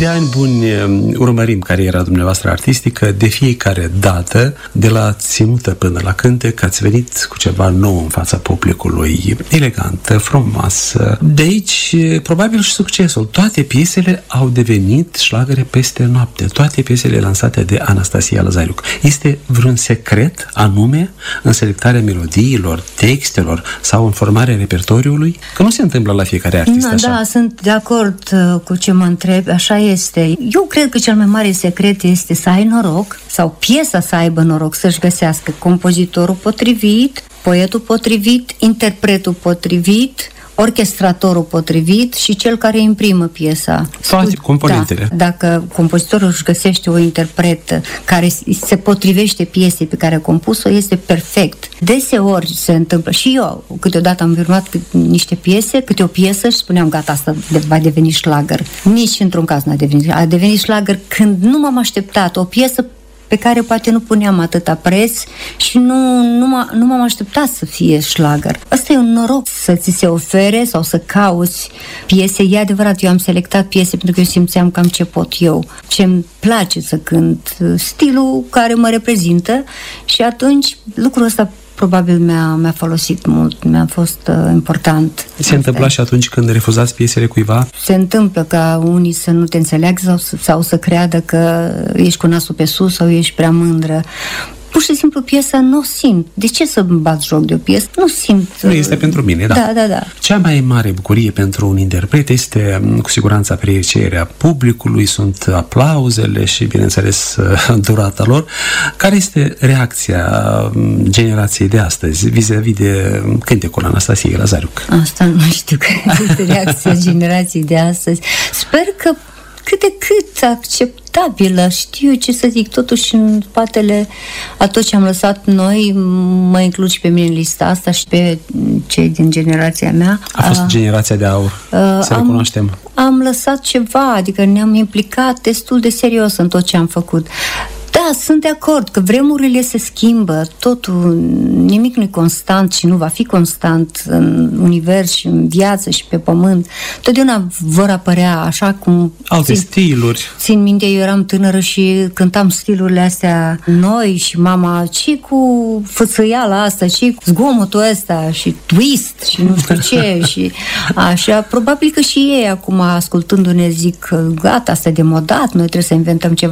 De ani buni urmărim cariera dumneavoastră artistică. De fiecare dată, de la ținută până la cântec, ați venit cu ceva nou în fața publicului, elegantă, frumoasă. De aici, probabil și succesul. Toate piesele au devenit șlagăre peste noapte. Toate piesele lansate de Anastasia Lazariuc. Este vreun secret anume în selectarea melodiilor, textelor sau în formarea repertoriului? Că nu se întâmplă la fiecare artist așa. Da, sunt de acord cu ce mă întreb. Așa este. Eu cred că cel mai mare secret este să ai noroc sau piesa să aibă noroc, să-și găsească compozitorul potrivit, poetul potrivit, interpretul potrivit, orchestratorul potrivit și cel care imprimă piesa. Toate componentele. Da, dacă compozitorul își găsește o interpretă care se potrivește piesei pe care a compus-o, este perfect. Deseori se întâmplă, și eu câteodată am urmat niște piese, câte o piesă și spuneam, gata, asta va deveni șlagăr. Nici într-un caz n-a devenit. A devenit șlagăr când nu m-am așteptat. O piesă pe care poate nu puneam atâta preț și nu m-am așteptat să fie șlagăr. Asta e un noroc să ți se ofere sau să cauți piese. E adevărat, eu am selectat piese pentru că eu simțeam cam ce pot eu, ce-mi place să cânt, stilul care mă reprezintă și atunci lucrul ăsta probabil mi-a folosit mult, mi-a fost important. Se întâmpla și atunci când refuzați piesele cuiva? Se întâmplă ca unii să nu te înțeleagă sau să creadă că ești cu nasul pe sus sau ești prea mândră. Pur și simplu piesa nu o simt. De ce să bat joc de o piesă? Nu simt. Nu este pentru mine, da. Da. Cea mai mare bucurie pentru un interpret este cu siguranță aprecierea publicului, sunt aplauzele și, bineînțeles, durata lor. Care este reacția generației de astăzi vis-a-vis de cântecul Anastasiei Lazariuc? Asta nu știu care este reacția generației de astăzi. Sper că cât de cât acceptabilă, știu ce să zic, totuși în spatele a tot ce am lăsat noi, mă includ și pe mine în lista asta și pe cei din generația mea. A fost generația de aur, să recunoaștem. Am lăsat ceva, adică ne-am implicat destul de serios în tot ce am făcut. Da, sunt de acord că vremurile se schimbă, totul, nimic nu e constant și nu va fi constant în univers și în viață și pe pământ. Totdeauna vor apărea așa cum... Alte stiluri. Țin minte, eu eram tânără și cântam stilurile astea noi și mama, ce cu fățăiala asta, ce cu zgomotul ăsta și twist și nu știu ce și așa. Probabil că și ei acum, ascultându-ne, zic, gata, asta e demodat, noi trebuie să inventăm ceva